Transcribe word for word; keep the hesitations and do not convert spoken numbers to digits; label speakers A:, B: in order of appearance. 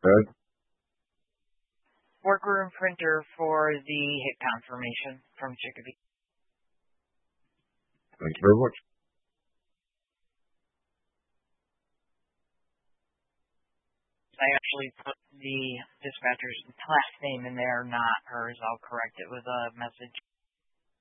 A: Ed?
B: Workroom printer for the hit confirmation from Chicopee.
A: Thank you very much.
B: I actually put the dispatcher's last name in there, not hers. I'll correct it with a message.